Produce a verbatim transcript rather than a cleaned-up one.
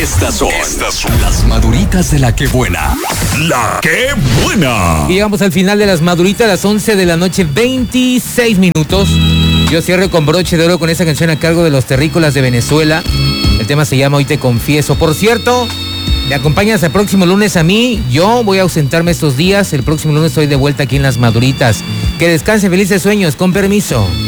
Estas son, Estas son las maduritas de la que buena. La que buena. Y llegamos al final de las maduritas a las once de la noche, veintiséis minutos. Yo cierro con broche de oro con esa canción a cargo de los Terrícolas de Venezuela. El tema se llama Hoy Te Confieso. Por cierto, me acompañas el próximo lunes a mí. Yo voy a ausentarme estos días. El próximo lunes estoy de vuelta aquí en las maduritas. Que descanse, felices sueños, con permiso.